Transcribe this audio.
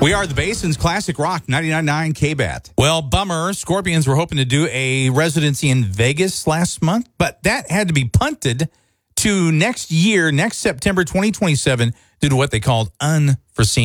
We are the Basin's Classic Rock 99.9 KBAT. Well, bummer. Scorpions were hoping to do a residency in Vegas last month, but that had to be punted to next year, next September 2027, due to what they called unforeseen